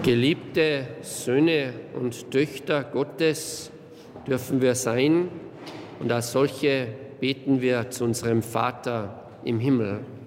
Geliebte Söhne und Töchter Gottes dürfen wir sein, und als solche beten wir zu unserem Vater im Himmel.